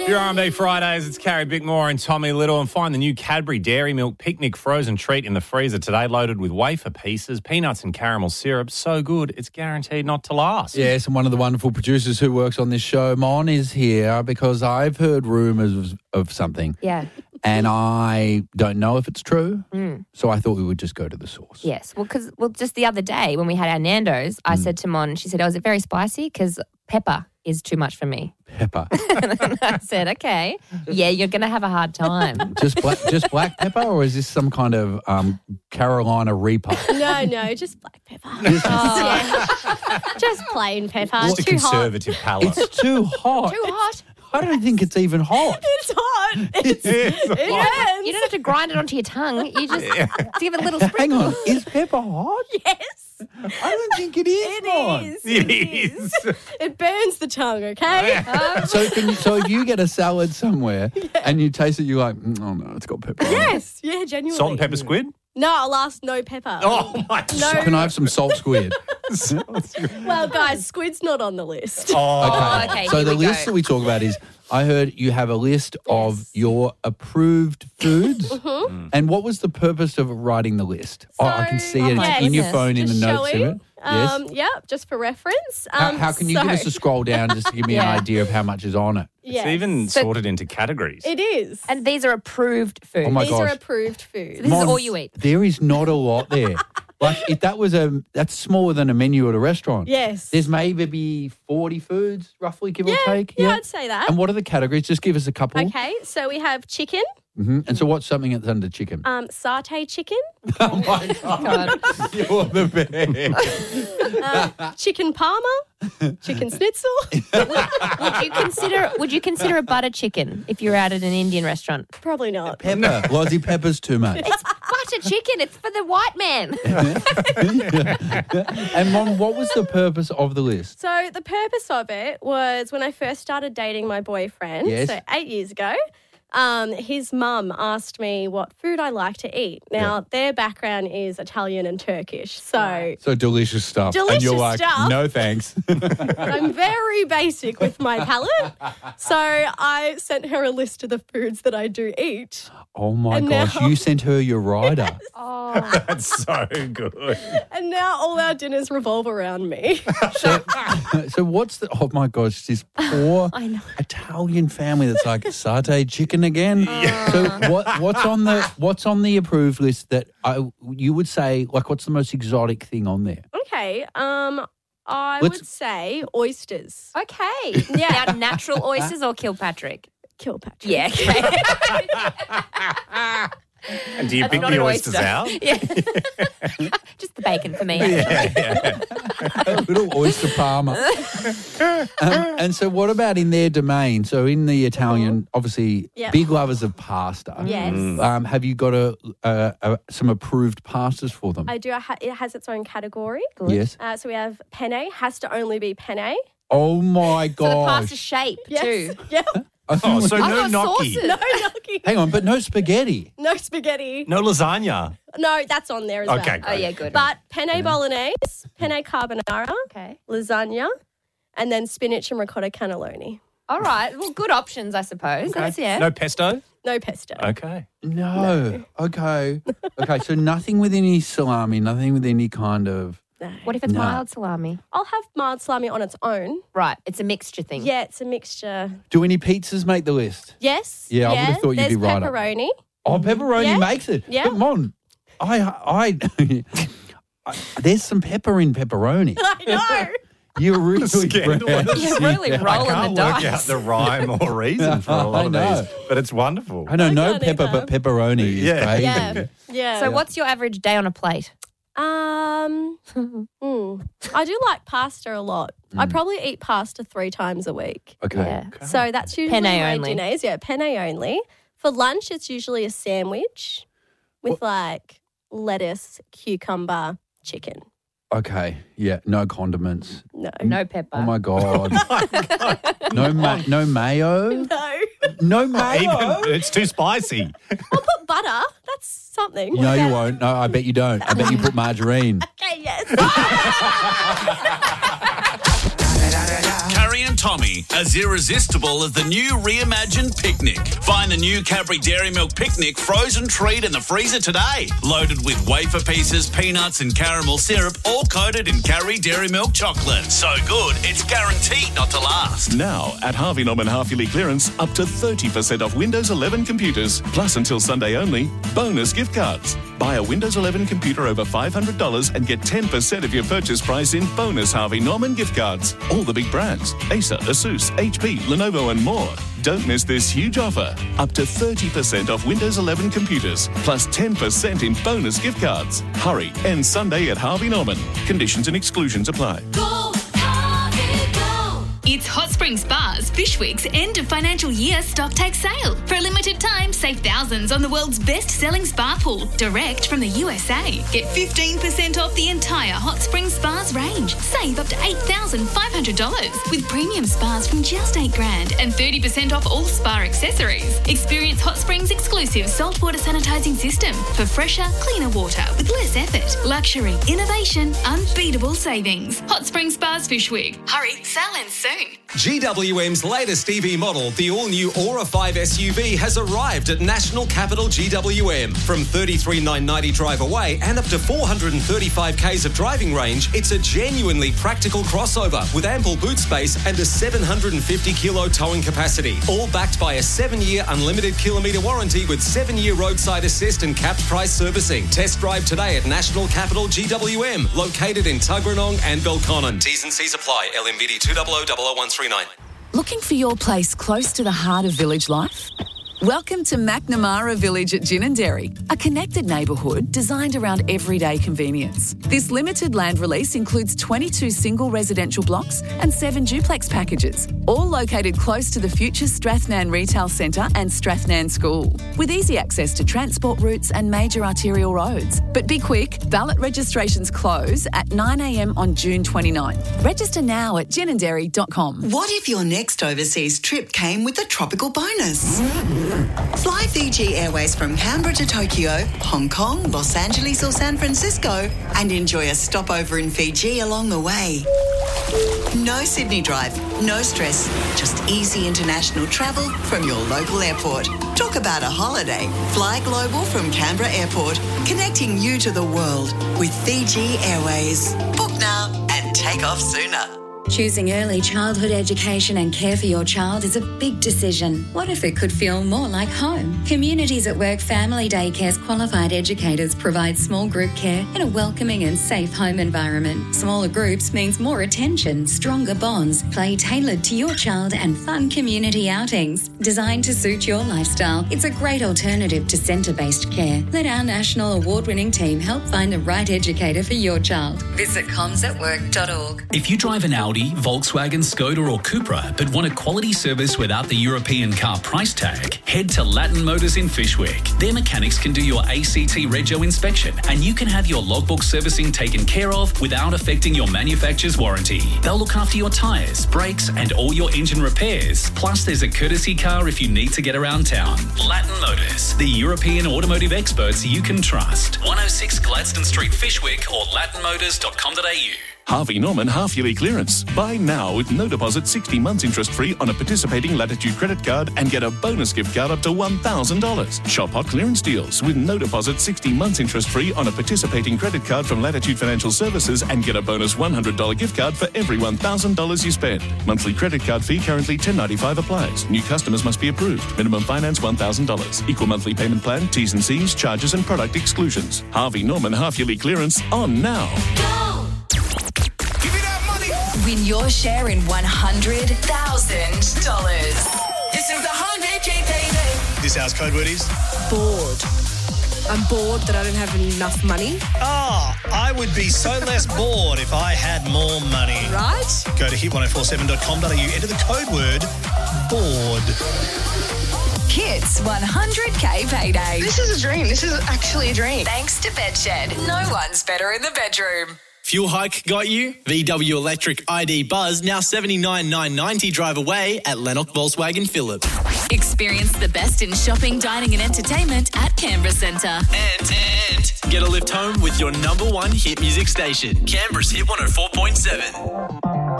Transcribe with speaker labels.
Speaker 1: Your R&B Fridays, it's Carrie Bickmore and Tommy Little. And find the new Cadbury Dairy Milk Picnic frozen treat in the freezer today, loaded with wafer pieces, peanuts and caramel syrup. So good, it's guaranteed not to last.
Speaker 2: Yes, and one of the wonderful producers who works on this show, Mon, is here because I've heard rumours of something.
Speaker 3: Yeah.
Speaker 2: And I don't know if it's true. So I thought we would just go to the source.
Speaker 3: Yes. Well, just the other day when we had our Nando's, I said to Mon, she said, "Oh, is it very spicy? Because pepper is too much for me."
Speaker 2: Pepper.
Speaker 3: And I said, "Okay, yeah, you're going to have a hard time."
Speaker 2: Just black pepper, or is this some kind of Carolina Reaper?
Speaker 4: No, just black pepper. Yeah. Just plain pepper.
Speaker 1: Just a
Speaker 4: Too hot.
Speaker 1: conservative palate.
Speaker 2: It's too hot.
Speaker 4: Too hot.
Speaker 2: I don't think it's even hot.
Speaker 4: It's hot. It burns.
Speaker 3: You don't have to grind it onto your tongue. You just give it a little
Speaker 2: Hang
Speaker 3: sprinkle.
Speaker 2: on, is pepper hot?
Speaker 4: Yes.
Speaker 2: I don't think it is. Mon.
Speaker 1: It is.
Speaker 4: It burns the tongue, okay?
Speaker 2: So if you get a salad somewhere and you taste it, you're like, oh no, it's got pepper.
Speaker 4: Yes. Yeah, genuinely.
Speaker 1: Salt and pepper squid?
Speaker 4: No, I'll ask no pepper.
Speaker 1: Oh, my
Speaker 4: No.
Speaker 2: Can I have some salt squid?
Speaker 4: Well, guys, squid's not on the list.
Speaker 1: Oh,
Speaker 3: Okay,
Speaker 2: So
Speaker 3: here
Speaker 2: the
Speaker 3: we
Speaker 2: list
Speaker 3: go.
Speaker 2: that we talk about is, I heard you have a list of your approved foods. And what was the purpose of writing the list? I can see it
Speaker 4: yes,
Speaker 2: in your phone in the
Speaker 4: just
Speaker 2: notes of it.
Speaker 4: showing.
Speaker 2: Yes.
Speaker 4: Yeah, just for reference.
Speaker 2: How can you give us a scroll down just to give me an
Speaker 3: Yeah.
Speaker 2: idea of how much is on it?
Speaker 1: It's
Speaker 4: Yes.
Speaker 1: even sorted into categories.
Speaker 4: It is.
Speaker 3: And these are approved foods.
Speaker 2: Oh my
Speaker 4: These are
Speaker 2: gosh.
Speaker 4: approved foods.
Speaker 3: This is
Speaker 2: Mon,
Speaker 3: all you eat.
Speaker 2: There is not a lot there. Like if that's smaller than a menu at a restaurant.
Speaker 4: Yes.
Speaker 2: There's maybe 40 foods, roughly, give or
Speaker 4: yeah,
Speaker 2: take.
Speaker 4: yeah, I'd say that.
Speaker 2: And what are the categories? Just give us a couple.
Speaker 4: Okay, so we have chicken,
Speaker 2: And so what's something that's under chicken?
Speaker 4: satay chicken,
Speaker 2: Oh my God. You're the best.
Speaker 4: chicken parma, chicken schnitzel.
Speaker 3: Would you consider a butter chicken if you're out at an Indian restaurant?
Speaker 4: Probably not.
Speaker 2: Pepper. Lozzie Pepper's too much.
Speaker 3: It's butter chicken. It's for the white man.
Speaker 2: And Mom, what was the purpose of the list?
Speaker 4: So the purpose of it was when I first started dating my boyfriend,
Speaker 2: Yes.
Speaker 4: so 8 years ago, his mum asked me what food I like to eat. Now, their background is Italian and Turkish, so
Speaker 2: So delicious stuff. And
Speaker 4: Delicious
Speaker 2: you're like,
Speaker 4: stuff.
Speaker 2: no thanks.
Speaker 4: I'm very basic with my palate. So I sent her a list of the foods that I do eat.
Speaker 2: Oh my
Speaker 4: And
Speaker 2: gosh,
Speaker 4: now-
Speaker 2: you sent her your rider.
Speaker 3: Oh,
Speaker 1: That's so good.
Speaker 4: And now all our dinners revolve around me.
Speaker 2: So what's the, oh my gosh, this poor
Speaker 3: I know.
Speaker 2: Italian family that's like, satay chicken again? So what's on the approved list that you would say, like, what's the most exotic thing on there?
Speaker 4: Okay, I
Speaker 2: Let's-
Speaker 4: would say oysters.
Speaker 3: okay.
Speaker 4: Yeah.
Speaker 3: Now, natural oysters or Kilpatrick?
Speaker 4: Kilpatrick.
Speaker 3: Yeah. Okay.
Speaker 1: And do you
Speaker 3: That's
Speaker 1: pick
Speaker 3: not
Speaker 1: the
Speaker 3: an
Speaker 1: oysters
Speaker 3: oyster.
Speaker 1: out?
Speaker 3: Yeah. Just the bacon for me.
Speaker 2: A little oyster parma. And so what about in their domain? So in the Italian, obviously,
Speaker 4: Yeah.
Speaker 2: big lovers of pasta.
Speaker 4: Yes.
Speaker 2: Have you got some approved pastas for them?
Speaker 4: I do. It has its own category.
Speaker 2: Yes.
Speaker 4: So we have penne. Has to only be penne.
Speaker 2: Oh my
Speaker 3: So the pasta
Speaker 2: gosh.
Speaker 3: shape
Speaker 4: Yes.
Speaker 3: too.
Speaker 4: Yeah.
Speaker 1: Oh, so
Speaker 3: I
Speaker 1: no
Speaker 3: got
Speaker 1: gnocchi.
Speaker 3: sauces.
Speaker 4: No gnocchi.
Speaker 2: Hang on, but no spaghetti.
Speaker 4: No spaghetti.
Speaker 1: No lasagna.
Speaker 4: No, that's on there as
Speaker 1: Okay,
Speaker 4: well.
Speaker 3: Oh yeah, good.
Speaker 4: But penne bolognese, penne carbonara,
Speaker 3: okay.
Speaker 4: lasagna, and then spinach and ricotta cannelloni.
Speaker 3: All right. Well, good options, I suppose. That's yeah.
Speaker 1: No pesto?
Speaker 4: No pesto.
Speaker 1: Okay.
Speaker 2: No. Okay. Okay, so nothing with any salami, nothing with any kind of...
Speaker 4: No.
Speaker 3: What if it's
Speaker 2: No.
Speaker 3: mild salami?
Speaker 4: I'll have mild salami on its own.
Speaker 3: Right. It's a mixture thing.
Speaker 4: Yeah, it's a mixture.
Speaker 2: Do any pizzas make the list?
Speaker 4: Yes.
Speaker 2: Yeah, I would have thought you'd
Speaker 4: There's
Speaker 2: be right up.
Speaker 4: pepperoni.
Speaker 2: Oh, pepperoni
Speaker 4: Yeah.
Speaker 2: makes it.
Speaker 4: Yeah.
Speaker 2: Come on. There's some pepper in pepperoni.
Speaker 4: I know.
Speaker 2: You're really
Speaker 1: Scandalous.
Speaker 3: You're really
Speaker 1: I
Speaker 3: rolling
Speaker 1: can't
Speaker 3: the
Speaker 1: work
Speaker 3: dice.
Speaker 1: out the rhyme or reason for a lot
Speaker 2: I
Speaker 1: of
Speaker 2: know.
Speaker 1: these, but it's wonderful.
Speaker 2: I know, no
Speaker 4: can't
Speaker 2: pepper,
Speaker 4: either.
Speaker 2: but pepperoni is
Speaker 1: Yeah.
Speaker 2: crazy.
Speaker 4: Yeah. Yeah.
Speaker 3: So what's your average day on a plate?
Speaker 4: I do like pasta a lot. I probably eat pasta 3 times a week.
Speaker 2: Okay.
Speaker 3: Yeah.
Speaker 4: So that's usually
Speaker 3: Penne
Speaker 4: my
Speaker 3: only.
Speaker 4: dinners. Yeah, penne only. For lunch, it's usually a sandwich with like lettuce, cucumber, chicken.
Speaker 2: Okay. Yeah. No condiments.
Speaker 4: No.
Speaker 3: No pepper.
Speaker 2: Oh my God. No mayo?
Speaker 4: No.
Speaker 2: No mayo?
Speaker 1: Even, it's too spicy.
Speaker 4: I'll put butter. That's something.
Speaker 2: No, you won't. No, I bet you don't. I bet you put margarine.
Speaker 4: Okay, yes.
Speaker 5: Carrie and Tom. Tommy, as irresistible as the new reimagined picnic. Find the new Cadbury Dairy Milk Picnic frozen treat in the freezer today. Loaded with wafer pieces, peanuts and caramel syrup, all coated in Cadbury Dairy Milk chocolate. So good, it's guaranteed not to last.
Speaker 6: Now, at Harvey Norman half-yearly clearance, up to 30% off Windows 11 computers. Plus, until Sunday only, bonus gift cards. Buy a Windows 11 computer over $500 and get 10% of your purchase price in bonus Harvey Norman gift cards. All the big brands: Acer, Asus, HP, Lenovo and more. Don't miss this huge offer. Up to 30% off Windows 11 computers, plus 10% in bonus gift cards. Hurry, end Sunday at Harvey Norman. Conditions and exclusions apply.
Speaker 7: Go, Harvey, go. It's Hot Spring Spa's Fish Week's end of financial year stock take sale. For a limited time, save thousands on the world's best-selling spa pool, direct from the USA. Get 15% off the entire Hot Spring Spa's range. Save up to $8,500 with premium spas from just $8,000 and 30% off all spa accessories. Experience Hot Spring's exclusive saltwater sanitizing system for fresher, cleaner water with less effort. Luxury, innovation, unbeatable savings. Hot Spring Spa's Fish Week. Hurry, sale ends soon.
Speaker 8: GWM's latest EV model, the all-new Aura 5 SUV, has arrived at National Capital GWM. From $33,990 drive away and up to 435 k's of driving range, it's a genuinely practical crossover with ample boot space and a 750-kilo towing capacity. All backed by a 7-year unlimited kilometre warranty with 7-year roadside assist and capped price servicing. Test drive today at National Capital GWM, located in Tuggeranong and Belconnen. T's and C's apply. LMBD 2000139.
Speaker 9: Looking for your place close to the heart of village life? Welcome to McNamara Village at Ginninderry, a connected neighbourhood designed around everyday convenience. This limited land release includes 22 single residential blocks and 7 duplex packages, all located close to the future Strathnan Retail Centre and Strathnan School, with easy access to transport routes and major arterial roads. But be quick, ballot registrations close at 9 a.m. on June 29. Register now at ginninderry.com.
Speaker 10: What if your next overseas trip came with a tropical bonus? Fly Fiji Airways from Canberra to Tokyo, Hong Kong, Los Angeles or San Francisco and enjoy a stopover in Fiji along the way. No Sydney drive, no stress, just easy international travel from your local airport. Talk about a holiday. Fly global from Canberra Airport, connecting you to the world with Fiji Airways. Book now and take off sooner.
Speaker 11: Choosing early childhood education and care for your child is a big decision. What if it could feel more like home? Communities at Work Family Daycare's qualified educators provide small group care in a welcoming and safe home environment. Smaller groups means more attention, stronger bonds, play tailored to your child and fun community outings. Designed to suit your lifestyle, it's a great alternative to centre-based care. Let our national award-winning team help find the right educator for your child. Visit comsatwork.org.
Speaker 12: If you drive an Audi, Volkswagen, Skoda or Cupra but want a quality service without the European car price tag, head to Latin Motors in Fishwick. Their mechanics can do your ACT Rego inspection and you can have your logbook servicing taken care of without affecting your manufacturer's warranty. They'll look after your tyres, brakes and all your engine repairs. Plus there's a courtesy car if you need to get around town. Latin Motors, the European automotive experts you can trust. 106 Gladstone Street, Fishwick or latinmotors.com.au.
Speaker 6: Harvey Norman half-yearly clearance. Buy now with no deposit, 60 months interest-free on a participating Latitude credit card and get a bonus gift card up to $1,000. Shop hot clearance deals with no deposit, 60 months interest-free on a participating credit card from Latitude Financial Services and get a bonus $100 gift card for every $1,000 you spend. Monthly credit card fee currently $10.95 applies. New customers must be approved. Minimum finance $1,000. Equal monthly payment plan, T's and C's, charges and product exclusions. Harvey Norman half-yearly clearance on now.
Speaker 7: Go!
Speaker 9: Win your share in $100,000.
Speaker 7: This is the 100K payday.
Speaker 13: This house code word is?
Speaker 14: Bored. I'm bored that I don't have enough money.
Speaker 13: Oh, I would be so less bored if I had more money.
Speaker 14: Right?
Speaker 13: Go to hit1047.com.au, enter the code word bored.
Speaker 9: Hits 100K payday.
Speaker 14: This is a dream. This is actually a dream.
Speaker 9: Thanks to Bedshed. No one's better in the bedroom.
Speaker 15: Fuel hike got you? VW Electric ID Buzz, now $79,990 drive away at Lennox Volkswagen Phillip.
Speaker 7: Experience the best in shopping, dining and entertainment at Canberra Centre.
Speaker 15: And get a lift home with your number one hit music station, Canberra's Hit 104.7.